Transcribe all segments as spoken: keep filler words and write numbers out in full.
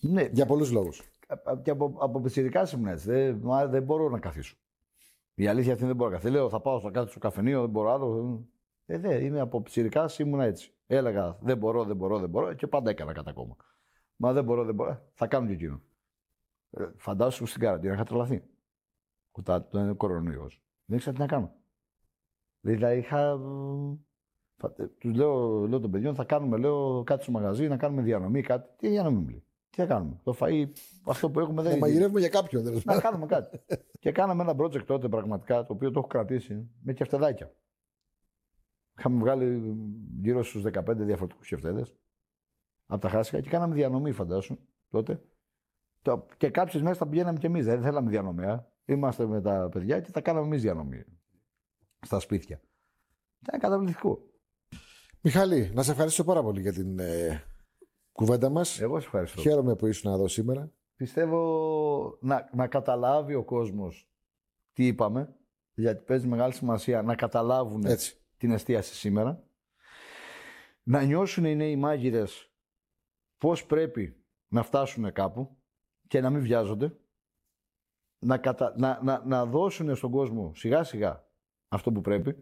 Ναι. Για πολλούς λόγους. Και από, από πιτσιρικάς ήμουν έτσι. Δεν, μα, δεν μπορώ να καθίσω. Η αλήθεια αυτή δεν μπορώ να καθίσω. Λέω θα πάω στο κάτω στο καφενείο, δεν μπορώ άλλο. Ε, δεν, είμαι από πιτσιρικάς ήμουν έτσι. Έλεγα δεν μπορώ, δεν μπορώ, δεν μπορώ και πάντα έκανα κατά κόμμα. Μα δεν μπορώ, δεν μπορώ. Θα κάνω και εκείνο. Ε, φαντάσου στην καραντίνα είχα τρελαθεί. Όταν το είναι κορονοϊός. Δεν ήξερα τι να κάνω. Δηλαδή είχα. Του λέω, λέω των παιδιών, θα κάνουμε λέω, κάτι στο μαγαζί, να κάνουμε διανομή, κάτι. Τι διανομή μου λέει. Τι θα κάνουμε. Το φαΐ, αυτό που έχουμε δεν είναι. Να μαγειρεύουμε για κάποιον. Δεν να κάνουμε κάτι. Και κάναμε ένα project τότε πραγματικά, το οποίο το έχω κρατήσει με κεφτεδάκια. Είχαμε βγάλει γύρω στους δεκαπέντε διαφορετικούς κεφτέδες από τα χάσικα και κάναμε διανομή, φαντάσου τότε. Και κάποιες μέρες τα πηγαίναμε κι εμείς. Δεν θέλαμε διανομέα. Είμαστε με τα παιδιά και τα κάναμε εμείς διανομή. Στα σπίτια. Ήταν καταπληκτικό. Μιχάλη, να σε ευχαριστήσω πάρα πολύ για την ε, κουβέντα μας. Εγώ σε ευχαριστώ. Χαίρομαι που ήσουν εδώ σήμερα. Πιστεύω να, να καταλάβει ο κόσμος τι είπαμε, γιατί παίζει μεγάλη σημασία να καταλάβουν Έτσι. την εστίαση σήμερα. Να νιώσουν οι νέοι μάγειρες πώς πρέπει να φτάσουν κάπου και να μην βιάζονται. Να, κατα... να, να, να δώσουν στον κόσμο σιγά σιγά αυτό που πρέπει.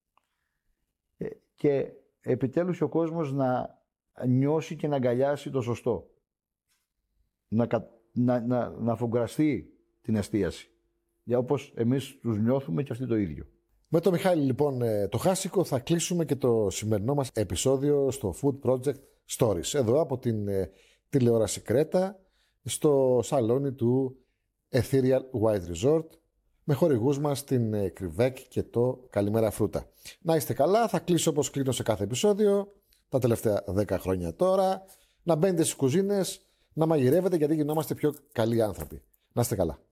Και επιτέλους ο κόσμος να νιώσει και να αγκαλιάσει το σωστό. Να, να, να, να αφογκραστεί την εστίαση. Για όπως εμείς τους νιώθουμε και αυτοί το ίδιο. Με το Μιχάλη λοιπόν το Χάσικο θα κλείσουμε και το σημερινό μας επεισόδιο στο Food Project Stories. Εδώ από την ε, τηλεόραση Κρέτα στο σαλόνι του Ethereal White Resort με χορηγούς μας την ε, Κρυβέκ και το Καλημέρα Φρούτα. Να είστε καλά, θα κλείσω όπως κλείνω σε κάθε επεισόδιο τα τελευταία δέκα χρόνια τώρα. Να μπαίνετε στις κουζίνες, να μαγειρεύετε γιατί γινόμαστε πιο καλοί άνθρωποι. Να είστε καλά.